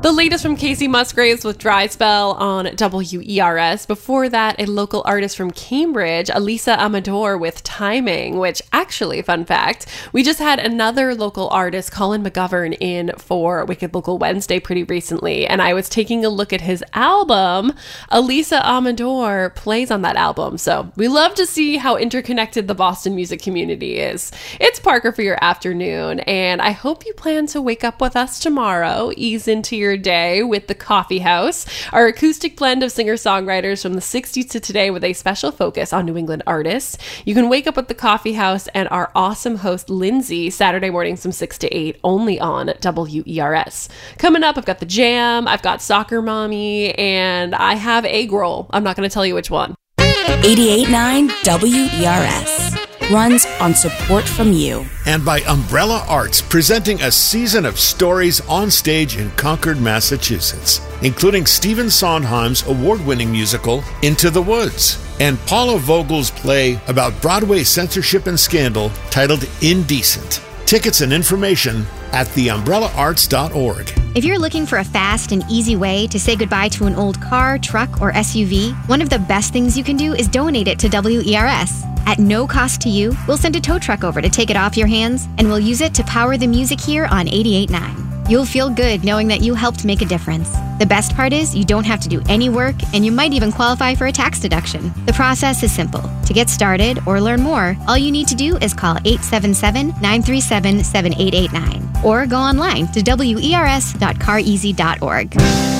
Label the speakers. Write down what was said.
Speaker 1: The latest from Casey Musgraves with Dry Spell on WERS. Before that, a local artist from Cambridge, Elisa Amador with Timing, which actually, fun fact, we just had another local artist, Colin McGovern, in for Wicked Local Wednesday pretty recently, and I was taking a look at his album. Elisa Amador plays on that album, so we love to see how interconnected the Boston music community is. It's Parker for your afternoon, and I hope you plan to wake up with us tomorrow, ease into your day with The Coffee House, our acoustic blend of singer-songwriters from the 60s to today with a special focus on New England artists. You can wake up with The Coffee House and our awesome host, Lindsay, Saturday mornings from 6 to 8, only on WERS. Coming up, I've got The Jam, I've got Soccer Mommy, and I have Egg Roll. I'm not going to tell you which one.
Speaker 2: 88.9 WERS. Runs on support from you.
Speaker 3: And by Umbrella Arts, presenting a season of stories on stage in Concord, Massachusetts, including Stephen Sondheim's award-winning musical, Into the Woods, and Paula Vogel's play about Broadway censorship and scandal titled Indecent. Tickets and information at theumbrellaarts.org.
Speaker 4: If you're looking for a fast and easy way to say goodbye to an old car, truck, or SUV, one of the best things you can do is donate it to WERS. At no cost to you, we'll send a tow truck over to take it off your hands, and we'll use it to power the music here on 88.9. You'll feel good knowing that you helped make a difference. The best part is you don't have to do any work, and you might even qualify for a tax deduction. The process is simple. To get started or learn more, all you need to do is call 877-937-7889 or go online to wers.careasy.org.